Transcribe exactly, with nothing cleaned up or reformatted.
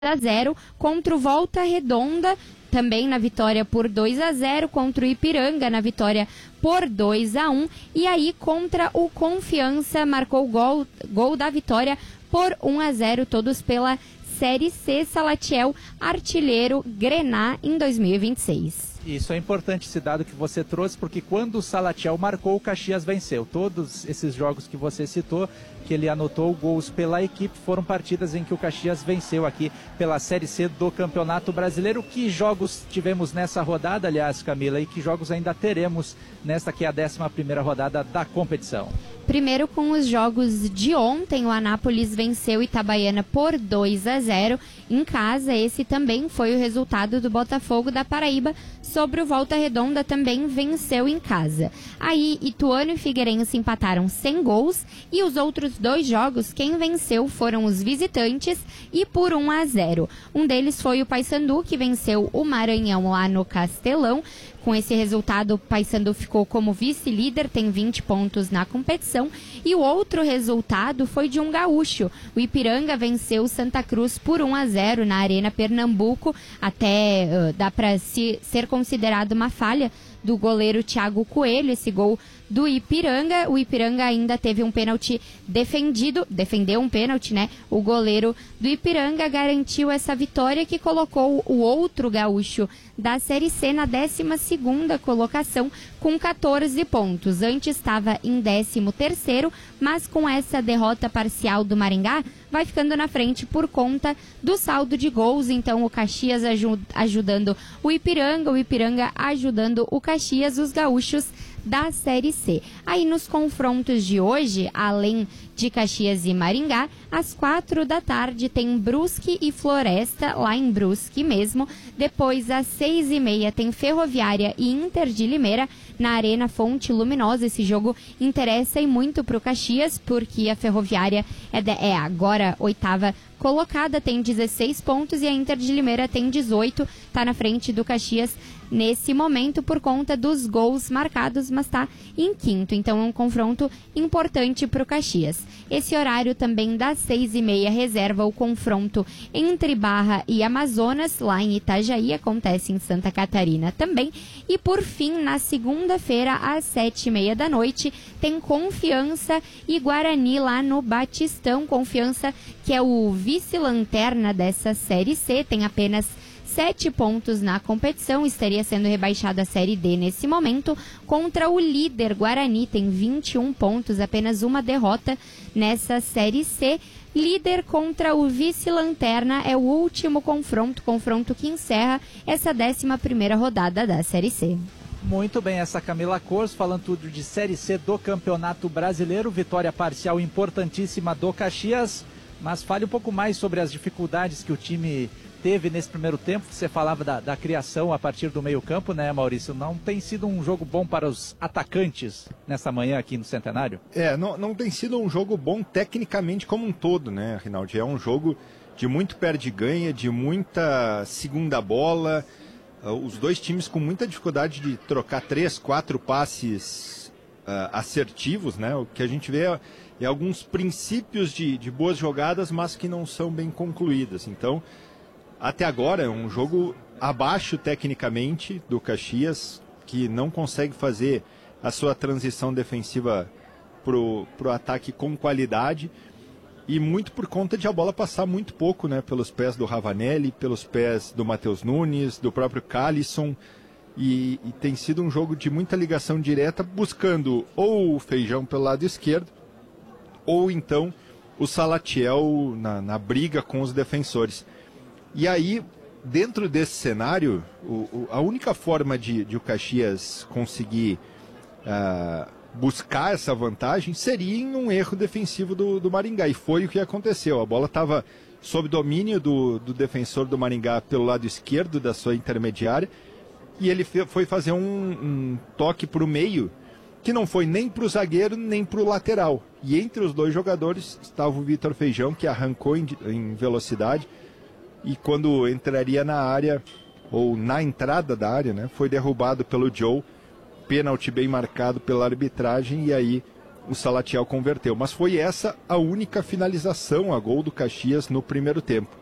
a zero contra o Volta Redonda, também na vitória por dois a zero, contra o Ipiranga na vitória por dois a um, e aí contra o Confiança marcou o gol, gol da vitória por um a zero, todos pela Série C. Salatiel, artilheiro Grená em dois mil e vinte e seis. Isso é importante, esse dado que você trouxe, porque quando o Salatiel marcou, o Caxias venceu. Todos esses jogos que você citou, que ele anotou gols pela equipe, foram partidas em que o Caxias venceu aqui pela Série C do Campeonato Brasileiro. Que jogos tivemos nessa rodada, aliás, Camila, e que jogos ainda teremos nesta que é a décima primeira rodada da competição? Primeiro com os jogos de ontem, o Anápolis venceu Itabaiana por dois a zero em casa. Esse também foi o resultado do Botafogo da Paraíba sobre o Volta Redonda, também venceu em casa. Aí Ituano e Figueirense empataram sem gols, e os outros dois jogos quem venceu foram os visitantes e por um a zero. Um deles foi o Paysandu, que venceu o Maranhão lá no Castelão. Com esse resultado, o Paysandu ficou como vice-líder, tem vinte pontos na competição. E o outro resultado foi de um gaúcho. O Ipiranga venceu o Santa Cruz por um a zero na Arena Pernambuco. Até uh, dá para se, ser considerado uma falha do goleiro Thiago Coelho, esse gol do Ipiranga. O Ipiranga ainda teve um pênalti defendido, defendeu um pênalti, né? O goleiro do Ipiranga garantiu essa vitória, que colocou o outro gaúcho da Série C na décima segunda colocação com catorze pontos. Antes estava em décimo terceiro, mas com essa derrota parcial do Maringá, vai ficando na frente por conta do saldo de gols. Então o Caxias aju- ajudando o Ipiranga, o Ipiranga ajudando o Caxias, os gaúchos da Série C. Aí nos confrontos de hoje, além de Caxias e Maringá, às quatro da tarde tem Brusque e Floresta, lá em Brusque mesmo. Depois, às seis e meia, tem Ferroviária e Inter de Limeira, na Arena Fonte Luminosa. Esse jogo interessa e muito para o Caxias, porque a Ferroviária é, de, é agora oitava colocada, tem dezesseis pontos, e a Inter de Limeira tem dezoito, está na frente do Caxias nesse momento por conta dos gols marcados, mas está em quinto. Então é um confronto importante para o Caxias. Esse horário também das seis e meia reserva o confronto entre Barra e Amazonas, lá em Itajaí, acontece em Santa Catarina também. E por fim, na segunda-feira, às sete e meia da noite, tem Confiança e Guarani lá no Batistão. Confiança, que é o vice-lanterna dessa Série C, tem apenas sete pontos na competição, estaria sendo rebaixado à Série D nesse momento, contra o líder Guarani, tem vinte e um pontos, apenas uma derrota nessa Série C. Líder contra o vice-lanterna é o último confronto, confronto que encerra essa décima primeira rodada da Série C. Muito bem, essa Camila Corso falando tudo de Série C do Campeonato Brasileiro, vitória parcial importantíssima do Caxias, mas fale um pouco mais sobre as dificuldades que o time teve nesse primeiro tempo. Você falava da, da criação a partir do meio campo, né, Maurício? Não tem sido um jogo bom para os atacantes nessa manhã aqui no Centenário? É, não, não tem sido um jogo bom tecnicamente como um todo, né, Rinaldi? É um jogo de muito perde-ganha, de muita segunda bola, uh, os dois times com muita dificuldade de trocar três, quatro passes uh, assertivos, né? O que a gente vê é, é alguns princípios de, de boas jogadas, mas que não são bem concluídas. Então, até agora é um jogo abaixo tecnicamente do Caxias, que não consegue fazer a sua transição defensiva pro, pro ataque com qualidade, e muito por conta de a bola passar muito pouco, né, pelos pés do Ravanelli, pelos pés do Matheus Nunes, do próprio Calisson, e, e tem sido um jogo de muita ligação direta, buscando ou o Feijão pelo lado esquerdo, ou então o Salatiel na, na briga com os defensores. E aí, dentro desse cenário, o, o, a única forma de, de o Caxias conseguir uh, buscar essa vantagem seria em um erro defensivo do, do Maringá. E foi o que aconteceu. A bola estava sob domínio do, do defensor do Maringá pelo lado esquerdo da sua intermediária, e ele fe, foi fazer um, um toque para o meio, que não foi nem para o zagueiro nem para o lateral. E entre os dois jogadores estava o Vitor Feijão, que arrancou em, em velocidade, e quando entraria na área, ou na entrada da área, né, foi derrubado pelo Joe, pênalti bem marcado pela arbitragem, e aí o Salatiel converteu. Mas foi essa a única finalização a gol do Caxias no primeiro tempo.